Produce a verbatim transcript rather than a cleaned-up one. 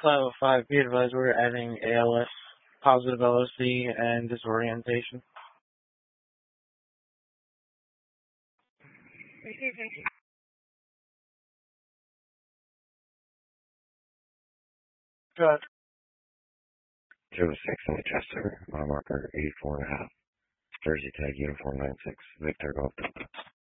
Level five, be advised we're adding A L S, positive L O C, and disorientation. Good. Joe six in the Chester, mile marker eighty-four and a half. Jersey tag uniform nine six, Victor Golf Delta.